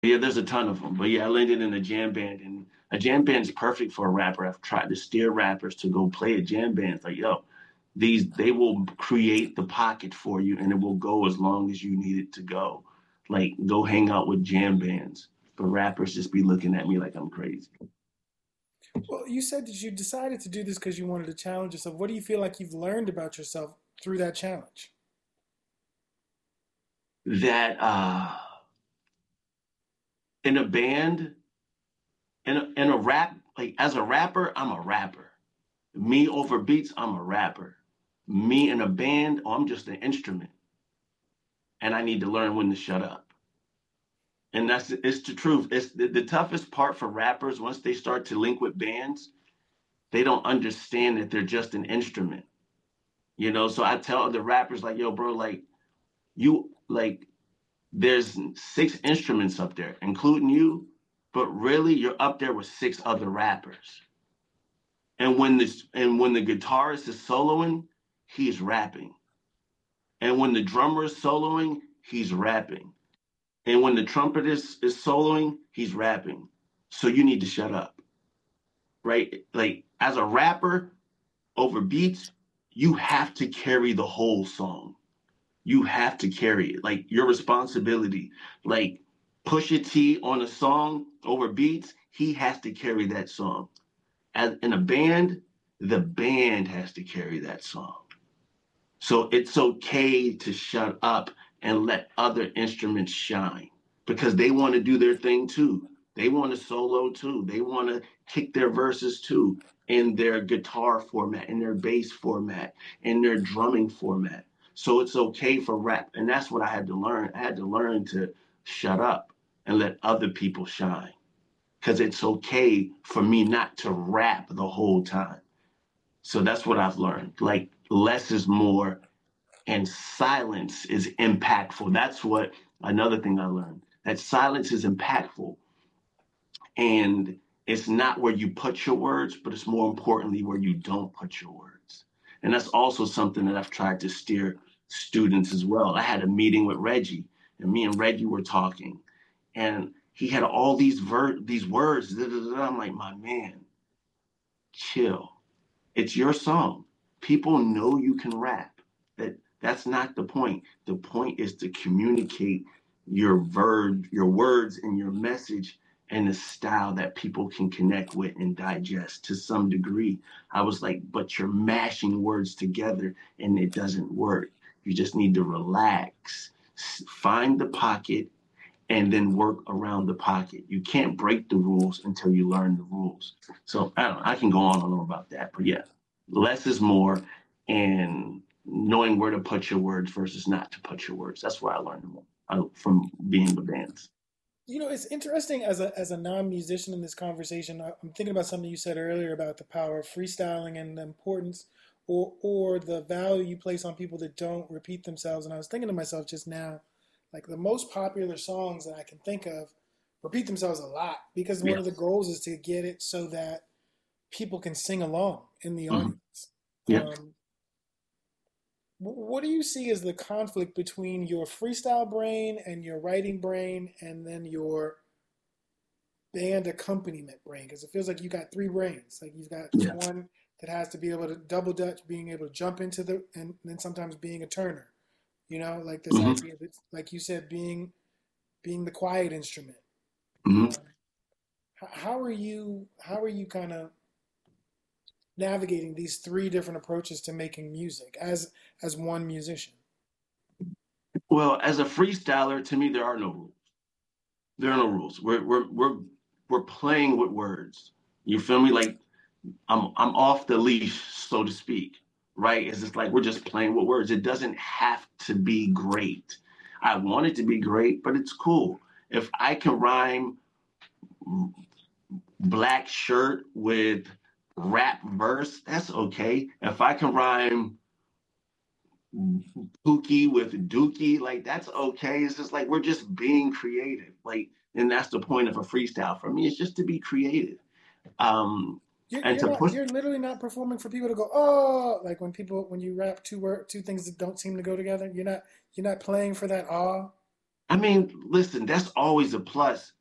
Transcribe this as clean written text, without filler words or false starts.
Yeah, there's a ton of them. But yeah, I landed in a jam band, and a jam band is perfect for a rapper. I've tried to steer rappers to go play a jam band. It's like, yo, these they will create the pocket for you, and it will go as long as you need it to go. Like, go hang out with jam bands. But rappers just be looking at me like I'm crazy. Well, you said that you decided to do this because you wanted to challenge yourself. What do you feel like you've learned about yourself through that challenge? That in a band, in a rap, like as a rapper, I'm a rapper. Me over beats, I'm a rapper. Me in a band, oh, I'm just an instrument, and I need to learn when to shut up. And it's the truth. It's the toughest part for rappers once they start to link with bands. They don't understand that they're just an instrument. So I tell other rappers like, yo, bro, like you like there's 6 instruments up there, including you, but really you're up there with 6 other rappers. And when the guitarist is soloing, he's rapping. And when the drummer is soloing, he's rapping. And when the trumpet is soloing, he's rapping. So you need to shut up. Right? Like as a rapper over beats, you have to carry the whole song. You have to carry it. Like your responsibility. Like Pusha T on a song over beats, he has to carry that song. As in a band, the band has to carry that song. So it's okay to shut up and let other instruments shine because they want to do their thing too. They want to solo too. They want to kick their verses too in their guitar format, in their bass format, in their drumming format. So it's okay for rap. And that's what I had to learn. I had to learn to shut up and let other people shine because it's okay for me not to rap the whole time. So that's what I've learned. Like less is more and silence is impactful. That's what another thing I learned. That silence is impactful. And it's not where you put your words, but it's more importantly where you don't put your words. And that's also something that I've tried to steer students as well. I had a meeting with Reggie, and me and Reggie were talking, and he had all these words. I'm like, my man, chill. It's your song. People know you can rap. That's not the point. The point is to communicate your words and your message in a style that people can connect with and digest to some degree. I was like, but you're mashing words together and it doesn't work. You just need to relax, find the pocket, and then work around the pocket. You can't break the rules until you learn the rules. So I don't know, I can go on and on about that, but yeah, less is more, and knowing where to put your words versus not to put your words. That's where I learned more from being with bands. It's interesting as a non-musician in this conversation. I'm thinking about something you said earlier about the power of freestyling and the importance or the value you place on people that don't repeat themselves. And I was thinking to myself just now, like the most popular songs that I can think of repeat themselves a lot because one Yeah. of the goals is to get it so that people can sing along in the Mm-hmm. audience. Yeah. Um, what do you see as the conflict between your freestyle brain and your writing brain and then your band accompaniment brain? Because it feels like you got three brains. Like you've got this Yeah. one that has to be able to double dutch, being able to jump into the, and then sometimes being a turner. Like this Mm-hmm. idea that, like you said, being the quiet instrument. Mm-hmm. Um, how are you kind of navigating these three different approaches to making music as one musician? Well, as a freestyler, to me, there are no rules. There are no rules. We're playing with words. You feel me? Like I'm off the leash, so to speak. Right? It's just like we're just playing with words. It doesn't have to be great. I want it to be great, but it's cool. If I can rhyme black shirt with rap verse, that's okay. If I can rhyme Pookie with Dookie, like that's okay. It's just like we're just being creative. Like, and that's the point of a freestyle for me. It's just to be creative. Um, You're, and you're to not push. you're literally not performing for people to go, oh, like when you rap two things that don't seem to go together. You're not playing for that awe. I mean, listen, that's always a plus